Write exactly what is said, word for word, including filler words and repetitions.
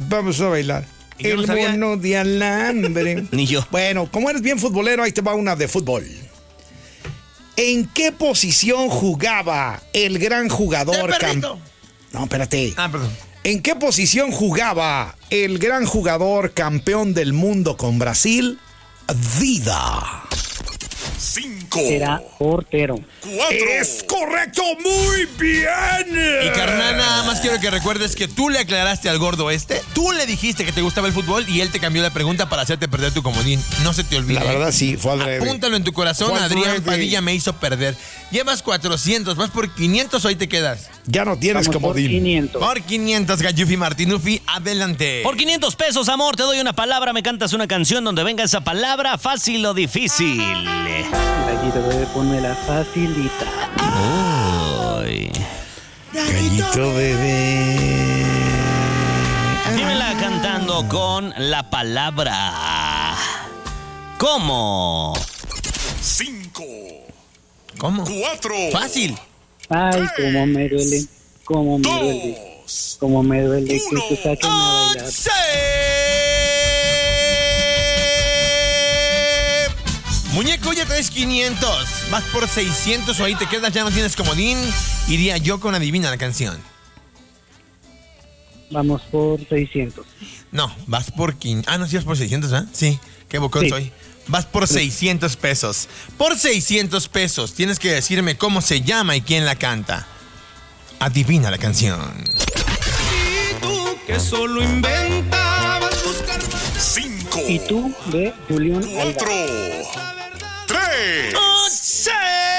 Vamos a bailar. El no mono de alambre. Ni yo. Bueno, como eres bien futbolero, ahí te va una de fútbol. ¿En qué posición jugaba el gran jugador? Cam... No, espérate. Ah, perdón. ¿En qué posición jugaba el gran jugador campeón del mundo con Brasil? Dida. Cinco. Era portero. Cuatro. Es correcto, muy bien. Y carnal, nada más quiero que recuerdes que tú le aclaraste al gordo este, tú le dijiste que te gustaba el fútbol y él te cambió la pregunta para hacerte perder tu comodín. No se te olvide. La verdad sí, fue al revés. Apúntalo en tu corazón, Adrián Padilla me hizo perder. Llevas cuatrocientos, vas por quinientos o ahí te quedas. Ya no tienes Vamos comodín. por quinientos. Por quinientos, Gallufi Martinufi, adelante. Por quinientos pesos, amor, te doy una palabra, me cantas una canción donde venga esa palabra, fácil o difícil. Gallito bebé, ponme la facilita. Uy. Gallito bebé. Dímela cantando con la palabra. ¿Cómo? Cinco. ¿Cómo? Cuatro. Fácil. Ay, cómo me duele, cómo me duele, Dos. cómo me duele Uno. que te saquen a bailar. ¡Once! Muñeco, ya traes quinientos. Vas por seiscientos o ahí te quedas, ya no tienes comodín. Iría yo con adivina la canción. Vamos por seiscientos. No, vas por quinientos. Ah, no, sí vas por seiscientos, ¿ah? Sí, qué bocón Sí. soy. Vas por seiscientos pesos. Por seiscientos pesos tienes que decirme cómo se llama y quién la canta. Adivina la canción. Y tú que solo inventabas buscar más. Cinco. Y tú, de Julián Cuatro. Álvarez. Tres. ¡Once!